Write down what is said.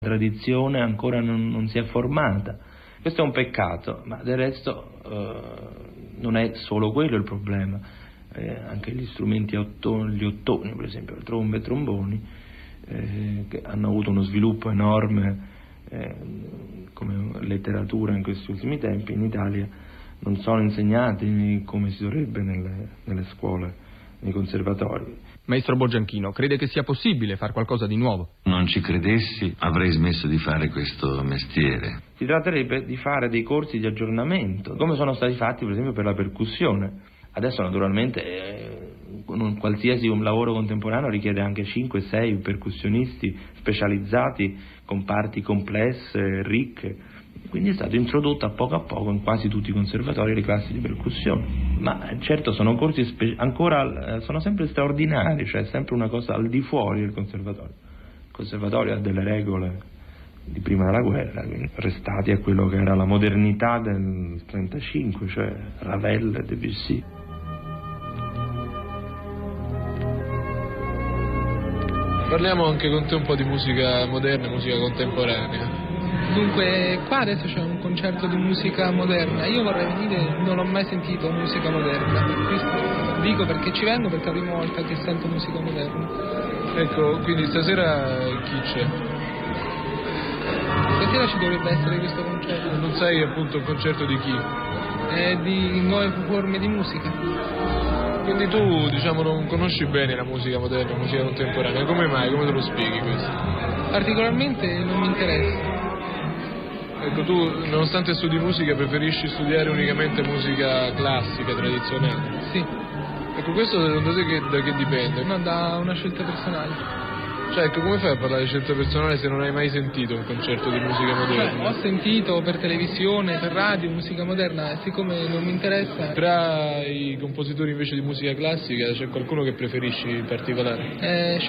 La tradizione ancora non si è formata. Questo è un peccato, ma del resto non è solo quello il problema. Anche gli strumenti gli ottoni, per esempio, le trombe e tromboni, che hanno avuto uno sviluppo enorme come letteratura in questi ultimi tempi in Italia, non sono insegnati come si dovrebbe nelle scuole, nei conservatori. Maestro Boggianchino, crede che sia possibile fare qualcosa di nuovo? Non ci credessi, avrei smesso di fare questo mestiere. Si tratterebbe di fare dei corsi di aggiornamento, come sono stati fatti per esempio per la percussione. Adesso naturalmente qualsiasi un lavoro contemporaneo richiede anche 5-6 percussionisti specializzati con parti complesse, ricche. Quindi è stato introdotto a poco in quasi tutti i conservatori le classi di percussione. Ma certo sono corsi sono sempre straordinari, cioè sempre una cosa al di fuori del conservatorio. Il conservatorio ha delle regole di prima della guerra, quindi restati a quello che era la modernità del 35, cioè Ravel e Debussy. Parliamo anche con te un po' di musica moderna, musica contemporanea. Dunque, qua adesso c'è un concerto di musica moderna. Io vorrei venire, non ho mai sentito musica moderna, per questo dico perché ci vengo, perché è la prima volta che sento musica moderna. Ecco, quindi stasera chi c'è? Stasera ci dovrebbe essere questo concerto. Non sai appunto un concerto di chi? Di nuove forme di musica. Quindi tu, diciamo, non conosci bene la musica moderna, la musica contemporanea. Come mai? Come te lo spieghi questo? Particolarmente non mi interessa. Ecco, tu, nonostante studi musica, preferisci studiare unicamente musica classica, tradizionale? Sì. Ecco, questo secondo te da che dipende? No, da una scelta personale. Cioè, ecco, come fai a parlare di scelta personale se non hai mai sentito un concerto di musica moderna? Ho sentito per televisione, per radio, musica moderna, e siccome non mi interessa... Tra i compositori invece di musica classica c'è qualcuno che preferisci in particolare?